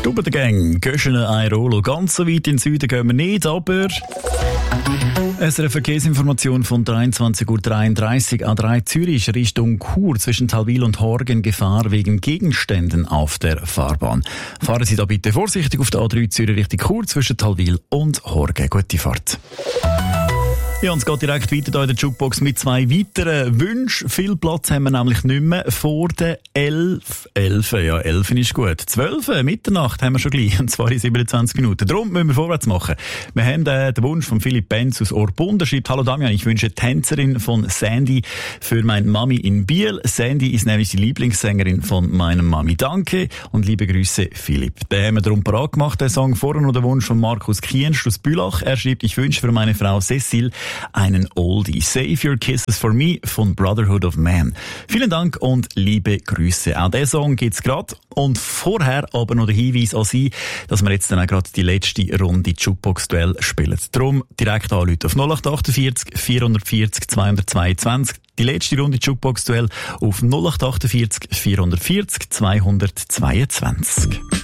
Stube der Gang, Göschene, Airolo. Ganz so weit in den Süden gehen wir nicht, aber... eine Verkehrsinformation von 23:33 Uhr. A3 Zürich Richtung Chur zwischen Talwil und Horgen Gefahr wegen Gegenständen auf der Fahrbahn. Fahren Sie da bitte vorsichtig auf der A3 Zürich Richtung Chur zwischen Talwil und Horgen. Gute Fahrt. Ja, und es geht direkt weiter hier in der Jukebox mit zwei weiteren Wünschen. Viel Platz haben wir nämlich nicht mehr vor der 11. 11, ja, 11 ist gut. 12, Mitternacht haben wir schon gleich, und zwar in 27 Minuten. Darum müssen wir vorwärts machen. Wir haben den Wunsch von Philipp Benz aus Orpund. Er schreibt: Hallo Damian, ich wünsche Tänzerin von Sandy für meine Mami in Biel. Sandy ist nämlich die Lieblingssängerin von meiner Mami. Danke und liebe Grüße, Philipp. Den haben wir darum parat gemacht, den Song. Vorher noch der Wunsch von Markus Kienst aus Bülach. Er schreibt: Ich wünsche für meine Frau Cecile einen Oldie. Save Your Kisses for Me von Brotherhood of Man. Vielen Dank und liebe Grüße. Auch diesen Song gibt's gerade. Und vorher aber noch der Hinweis an Sie, dass wir jetzt dann auch gerade die letzte Runde Jukebox-Duell spielen. Darum direkt anrufen auf 0848 440 222. Die letzte Runde Jukebox-Duell auf 0848 440 222.